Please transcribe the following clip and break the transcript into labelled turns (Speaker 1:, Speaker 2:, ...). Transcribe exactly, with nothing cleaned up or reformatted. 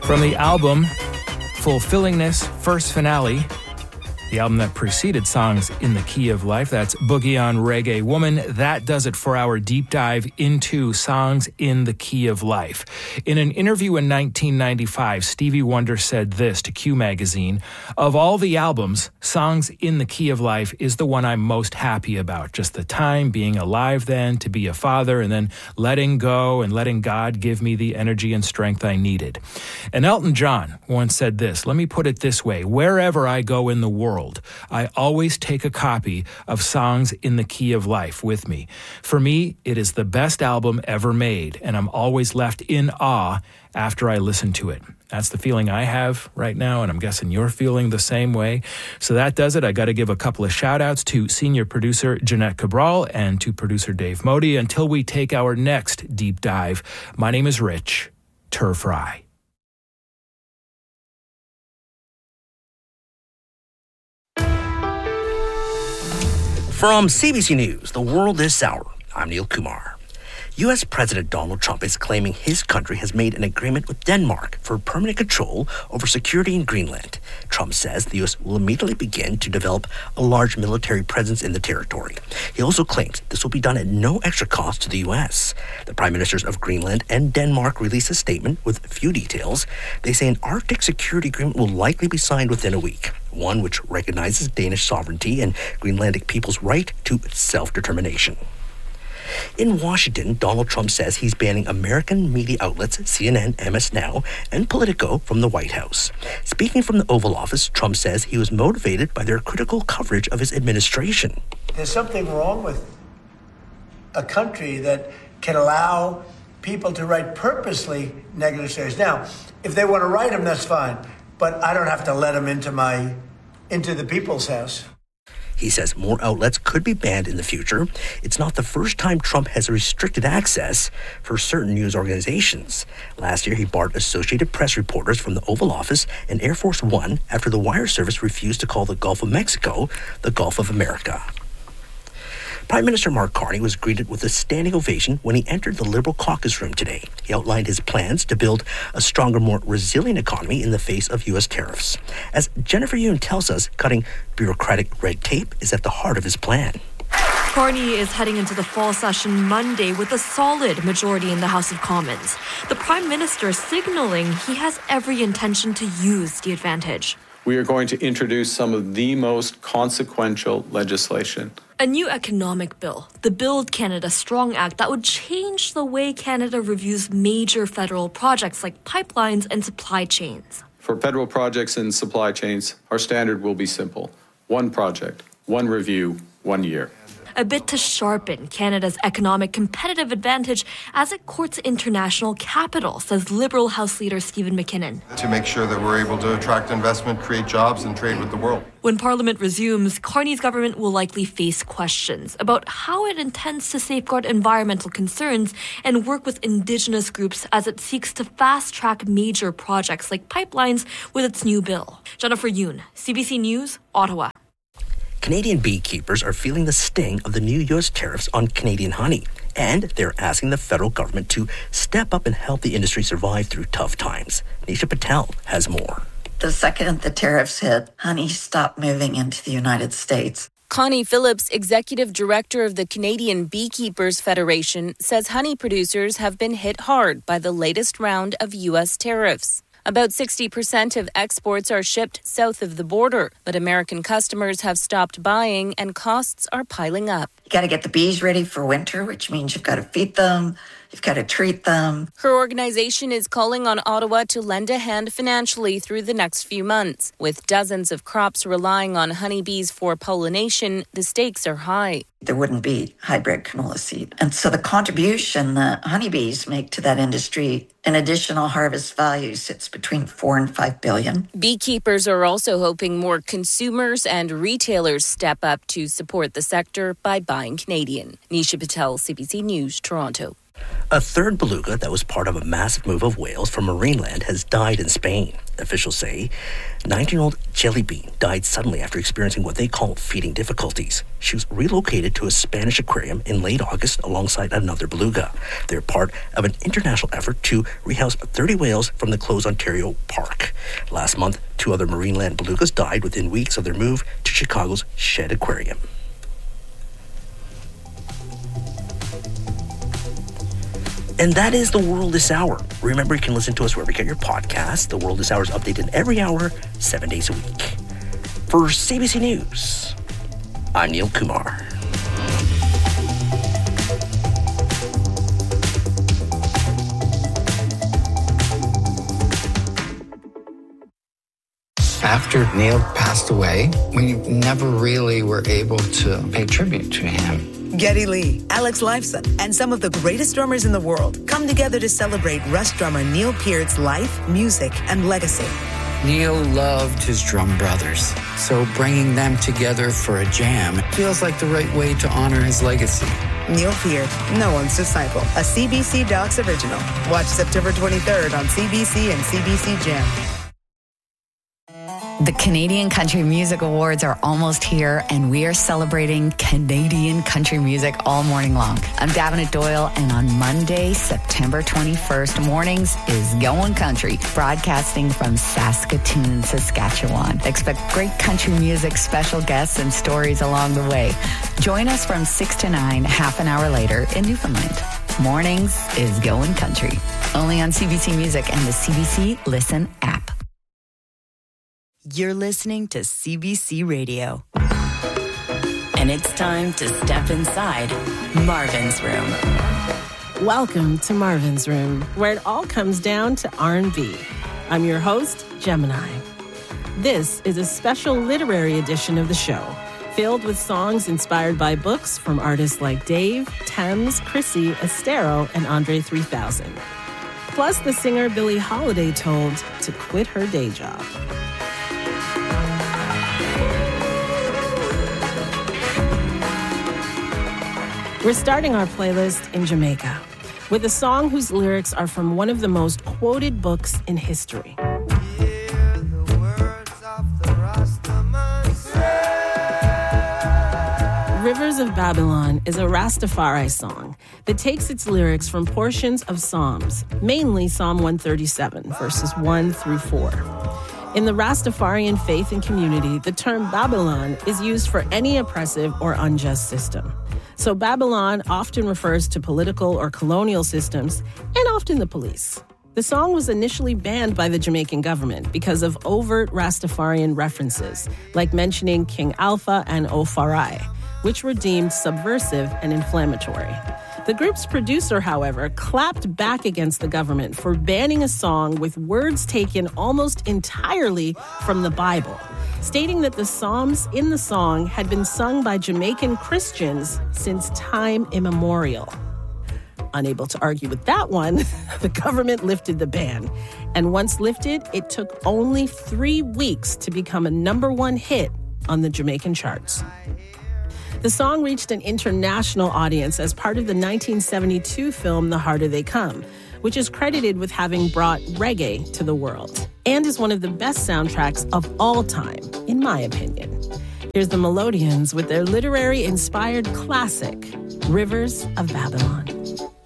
Speaker 1: From the album Fulfillingness First Finale, the album that preceded Songs in the Key of Life, that's Boogie on Reggae Woman. That does it for our deep dive into Songs in the Key of Life. In an interview in nineteen ninety-five, Stevie Wonder said this to Q Magazine: "Of all the albums, Songs in the Key of Life is the one I'm most happy about. Just the time, being alive then, to be a father, and then letting go and letting God give me the energy and strength I needed." And Elton John once said this: "Let me put it this way. Wherever I go in the world, I always take a copy of Songs in the Key of Life with me. For me, it is the best album ever made, and I'm always left in awe after I listen to it." That's the feeling I have right now, and I'm guessing you're feeling the same way. So that does it. I got to give a couple of shout-outs to senior producer Jeanette Cabral and to producer Dave Modi. Until we take our next deep dive, my name is Rich Turfry.
Speaker 2: From C B C News, The World This Hour, I'm Neil Kumar. U S President Donald Trump is claiming his country has made an agreement with Denmark for permanent control over security in Greenland. Trump says the U S will immediately begin to develop a large military presence in the territory. He also claims this will be done at no extra cost to the U S. The Prime Ministers of Greenland and Denmark released a statement with few details. They say an Arctic security agreement will likely be signed within a week, one which recognizes Danish sovereignty and Greenlandic people's right to self-determination. In Washington, Donald Trump says he's banning American media outlets C N N, M S Now, and Politico from the White House. Speaking from the Oval Office, Trump says he was motivated by their critical coverage of his administration.
Speaker 3: There's something wrong with a country that can allow people to write purposely negative stories. Now, if they want to write them, that's fine, but I don't have to let them into my, into the people's house.
Speaker 2: He says more outlets could be banned in the future. It's not the first time Trump has restricted access for certain news organizations. Last year, he barred Associated Press reporters from the Oval Office and Air Force One after the wire service refused to call the Gulf of Mexico the Gulf of America. Prime Minister Mark Carney was greeted with a standing ovation when he entered the Liberal caucus room today. He outlined his plans to build a stronger, more resilient economy in the face of U S tariffs. As Jennifer Yoon tells us, cutting bureaucratic red tape is at the heart of his plan.
Speaker 4: Carney is heading into the fall session Monday with a solid majority in the House of Commons. The Prime Minister signaling he has every intention to use the advantage.
Speaker 5: We are going to introduce some of the most consequential legislation.
Speaker 4: A new economic bill, the Build Canada Strong Act, that would change the way Canada reviews major federal projects like pipelines and supply chains.
Speaker 5: For federal projects and supply chains, our standard will be simple. One project, one review, one year.
Speaker 4: A bit to sharpen Canada's economic competitive advantage as it courts international capital, says Liberal House Leader Stephen McKinnon.
Speaker 6: To make sure that we're able to attract investment, create jobs, and trade with the world.
Speaker 4: When Parliament resumes, Carney's government will likely face questions about how it intends to safeguard environmental concerns and work with Indigenous groups as it seeks to fast-track major projects like pipelines with its new bill. Jennifer Yoon, C B C News, Ottawa.
Speaker 2: Canadian beekeepers are feeling the sting of the new U S tariffs on Canadian honey, and they're asking the federal government to step up and help the industry survive through tough times. Nisha Patel has more.
Speaker 7: The second the tariffs hit, honey stopped moving into the United States.
Speaker 8: Connie Phillips, executive director of the Canadian Beekeepers Federation, says honey producers have been hit hard by the latest round of U S tariffs. About sixty percent of exports are shipped south of the border, but American customers have stopped buying and costs are piling up.
Speaker 7: You got to get the bees ready for winter, which means you've got to feed them, you've got to treat them.
Speaker 8: Her organization is calling on Ottawa to lend a hand financially through the next few months. With dozens of crops relying on honeybees for pollination, the stakes are high.
Speaker 7: There wouldn't be hybrid canola seed. And so the contribution that honeybees make to that industry in additional harvest value sits between four and five billion.
Speaker 8: Beekeepers are also hoping more consumers and retailers step up to support the sector by buying Canadian. Nisha Patel, C B C News, Toronto.
Speaker 2: A third beluga that was part of a massive move of whales from Marineland has died in Spain. Officials say nineteen-year-old Jellybean died suddenly after experiencing what they call feeding difficulties. She was relocated to a Spanish aquarium in late August alongside another beluga. They're part of an international effort to rehouse thirty whales from the closed Ontario Park. Last month, two other Marineland belugas died within weeks of their move to Chicago's Shed Aquarium. And that is The World This Hour. Remember, you can listen to us wherever you get your podcasts. The World This Hour is updated every hour, seven days a week. For C B C News, I'm Neil Kumar.
Speaker 9: After Neil passed away, we never really were able to pay tribute to him.
Speaker 10: Geddy Lee, Alex Lifeson, and some of the greatest drummers in the world come together to celebrate Rush drummer Neil Peart's life, music, and legacy.
Speaker 9: Neil loved his drum brothers, so bringing them together for a jam feels like the right way to honor his legacy.
Speaker 10: Neil Peart, no one's disciple, a C B C Docs original. Watch September twenty-third on C B C and C B C Jam.
Speaker 11: The Canadian Country Music Awards are almost here, and we are celebrating Canadian country music all morning long. I'm Davenant Doyle, and on Monday, September twenty-first, mornings is Going Country, broadcasting from Saskatoon, Saskatchewan. Expect great country music, special guests, and stories along the way. Join us from six to nine, half an hour later in Newfoundland. Mornings is Going Country, only on C B C Music and the C B C Listen app.
Speaker 12: You're listening to C B C Radio. And it's time to step inside Marvin's Room.
Speaker 13: Welcome to Marvin's Room, where it all comes down to R and B. I'm your host, Gemini. This is a special literary edition of the show, filled with songs inspired by books from artists like Dave, Thames, Chrissy, Estero, and Andre three thousand. Plus, the singer Billie Holiday told to quit her day job. We're starting our playlist in Jamaica with a song whose lyrics are from one of the most quoted books in history. Rivers of Babylon is a Rastafari song that takes its lyrics from portions of Psalms, mainly Psalm one thirty-seven, verses one through four. In the Rastafarian faith and community, the term Babylon is used for any oppressive or unjust system. So Babylon often refers to political or colonial systems, and often the police. The song was initially banned by the Jamaican government because of overt Rastafarian references, like mentioning King Alpha and Ofarai, which were deemed subversive and inflammatory. The group's producer, however, clapped back against the government for banning a song with words taken almost entirely from the Bible, stating that the psalms in the song had been sung by Jamaican Christians since time immemorial. Unable to argue with that one, the government lifted the ban. And once lifted, it took only three weeks to become a number one hit on the Jamaican charts. The song reached an international audience as part of the nineteen seventy-two film The Harder They Come, which is credited with having brought reggae to the world, and is one of the best soundtracks of all time, in my opinion. Here's the Melodians with their literary-inspired classic, Rivers of Babylon.